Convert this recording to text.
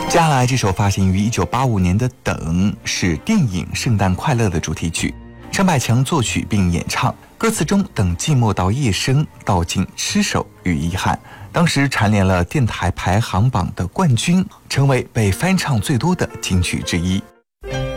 接下来这首发行于1985年的《等》是电影《圣诞快乐》的主题曲，陈百强作曲并演唱。歌词中等寂寞到夜深，道尽痴守与遗憾，当时蝉联了电台排行榜的冠军，成为被翻唱最多的金曲之一。